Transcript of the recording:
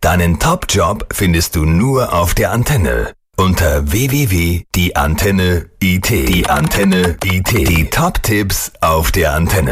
Deinen Top-Job findest du nur auf der Antenne. Unter www.dieantenne.it. Die Top-Tipps auf der Antenne.